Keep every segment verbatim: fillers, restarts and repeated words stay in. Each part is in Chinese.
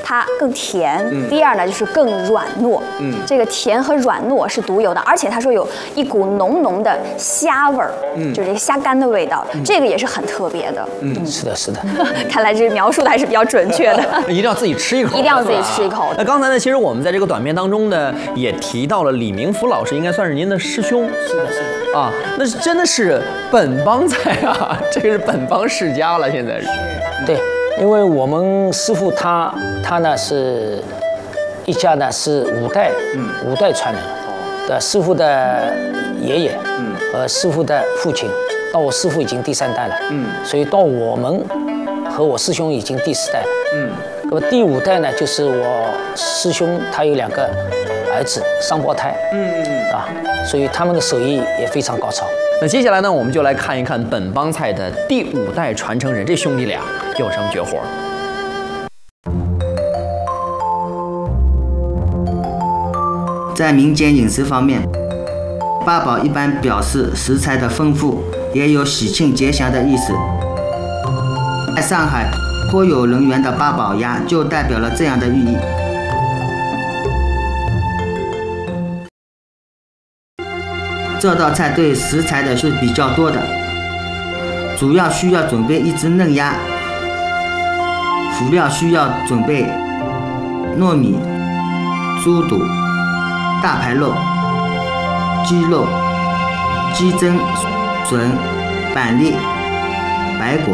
它更甜， 嗯、 第二呢就是更软糯。 嗯， 这个甜和软糯是独有的，而且他说有一股浓浓的虾味儿，嗯，就是这个虾干的味道，嗯、这个也是很特别的。 嗯，嗯是的，是的。 看来这描述的还是比较准确的。 一定要自己吃一口， 一定要自己吃一口。 那刚才呢，其实我们在这个短片当中呢，也提到了李明福老师，应该算是您的师兄。 是的，是的。 啊，那是真的是本帮菜啊，这个是本帮世家了，现在是。 对，因为我们师傅他他呢是一家呢是五代，嗯，五代传人，的师傅的爷爷，嗯，和师傅的父亲，到我师傅已经第三代了，嗯，所以到我们和我师兄已经第四代了，嗯，那么第五代呢，就是我师兄他有两个儿子双胞胎，嗯嗯嗯，啊，所以他们的手艺也非常高超。 那接下来呢，我们就来看一看本帮菜的第五代传承人，这兄弟俩有什么绝活？ 在民间饮食方面，八宝一般表示食材的丰富，也有喜庆吉祥的意思。在上海颇有人缘的八宝鸭就代表了这样的寓意。这道菜对食材的是比较多的，主要需要准备一只嫩鸭，辅料需要准备糯米、猪肚、大排肉、鸡肉、鸡胗、笋、板栗、白果。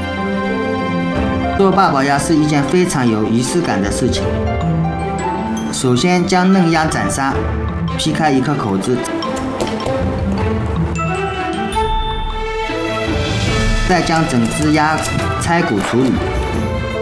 做八宝鸭是一件非常有仪式感的事情。首先将嫩鸭斩杀，劈开一颗口子，再将整只鸭拆骨处理。